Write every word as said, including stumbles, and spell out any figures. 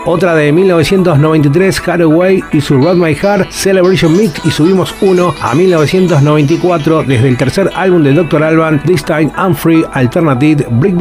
Otra de mil novecientos noventa y tres, Hathaway y su Rod My Heart, Celebration Mix, y subimos uno a mil novecientos noventa y cuatro desde el tercer álbum de doctor Alban, This Time I'm Free Alternative, Brick